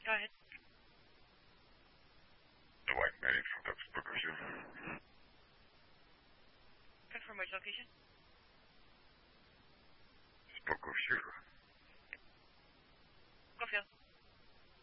Go ahead. Dwight Manning from Dr. Spokane. Confirm which location? Spokane.